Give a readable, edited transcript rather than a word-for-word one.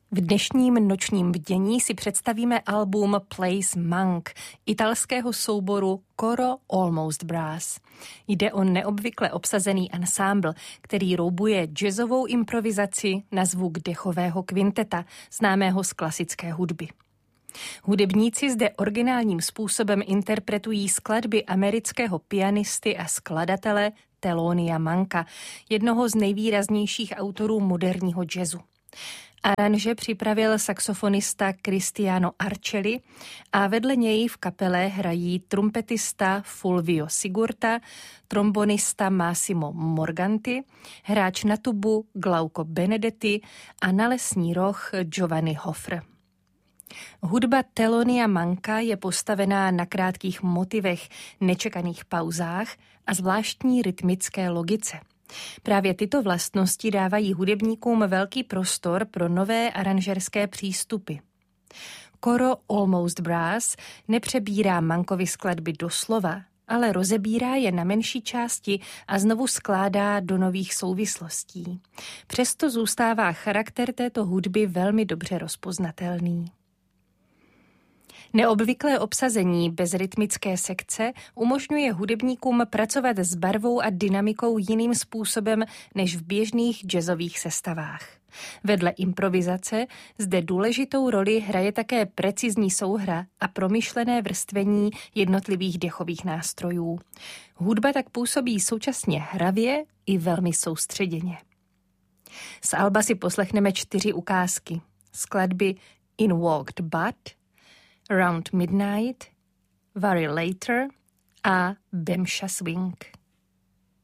V dnešním nočním bdění si představíme album Place Monk italského souboru Coro Almost Brass. Jde o neobvykle obsazený ansámbl, který roubuje jazzovou improvizaci na zvuk dechového kvinteta, známého z klasické hudby. Hudebníci zde originálním způsobem interpretují skladby amerického pianisty a skladatele Thelonious Monka, jednoho z nejvýraznějších autorů moderního jazzu. Aranže připravil saxofonista Cristiano Arcelli a vedle něj v kapele hrají trumpetista Fulvio Sigurta, trombonista Massimo Morganti, hráč na tubu Glauco Benedetti a na lesní roh Giovanni Hofer. Hudba Theloniousa Monka je postavená na krátkých motivech, nečekaných pauzách a zvláštní rytmické logice. Právě tyto vlastnosti dávají hudebníkům velký prostor pro nové aranžerské přístupy. Coro Almost Brass nepřebírá Monkovy skladby doslova, ale rozebírá je na menší části a znovu skládá do nových souvislostí. Přesto zůstává charakter této hudby velmi dobře rozpoznatelný. Neobvyklé obsazení bez rytmické sekce umožňuje hudebníkům pracovat s barvou a dynamikou jiným způsobem než v běžných jazzových sestavách. Vedle improvizace zde důležitou roli hraje také precizní souhra a promyšlené vrstvení jednotlivých dechových nástrojů. Hudba tak působí současně hravě i velmi soustředěně. Z alba si poslechneme 4 ukázky. Skladby In Walked Bud, Around Midnight, Worry Later a Bemsha Swing.